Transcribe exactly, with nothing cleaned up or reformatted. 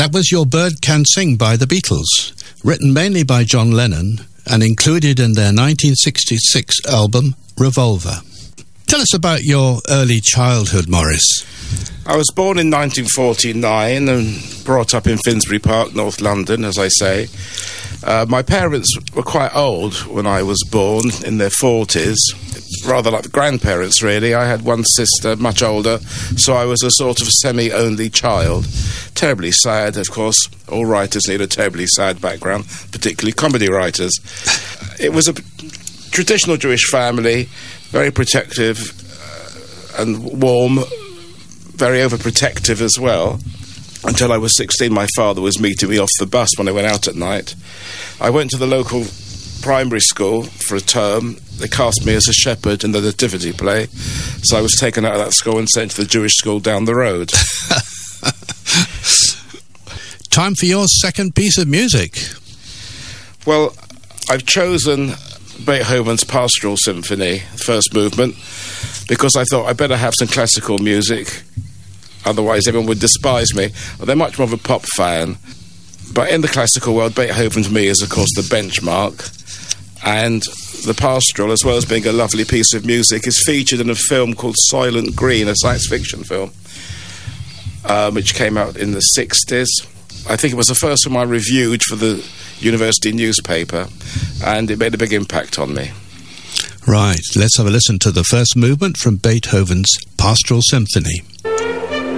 That was Your Bird Can Sing by the Beatles, written mainly by John Lennon and included in their nineteen sixty-six album, Revolver. Tell us about your early childhood, Maurice. I was born in nineteen forty-nine and brought up in Finsbury Park, North London, as I say. Uh, my parents were quite old when I was born, in their forties, rather like the grandparents, really. I had one sister, much older, so I was a sort of semi-only child. Terribly sad, of course. All writers need a terribly sad background, particularly comedy writers. It was a traditional Jewish family, very protective uh, and warm, very overprotective as well. Until I was sixteen, my father was meeting me off the bus when I went out at night. I went to the local primary school for a term. They cast me as a shepherd in the nativity play, so I was taken out of that school and sent to the Jewish school down the road. Time for your second piece of music. Well, I've chosen Beethoven's Pastoral Symphony, first movement, because I thought I'd better have some classical music. Otherwise, everyone would despise me. Well, they're much more of a pop fan. But in the classical world, Beethoven to me is, of course, the benchmark. And the Pastoral, as well as being a lovely piece of music, is featured in a film called Soylent Green, a science fiction film, um, which came out in the sixties. I think it was the first one I reviewed for the university newspaper, and it made a big impact on me. Right, let's have a listen to the first movement from Beethoven's Pastoral Symphony.